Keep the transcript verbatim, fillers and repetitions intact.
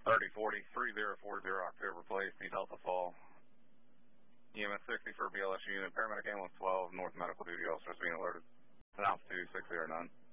thirty forty, three zero four zero, October Place, need Delta Fall. E M S sixty for B L S unit, paramedic ambulance twelve, North medical duty officers being alerted. An altitude six zero nine.